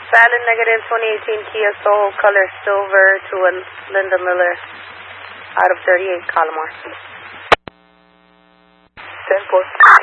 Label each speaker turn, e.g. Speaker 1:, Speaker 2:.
Speaker 1: Valid negative 2018 Kia Soul, color silver to a Linda Miller out of 38 Calamar.
Speaker 2: 10-4.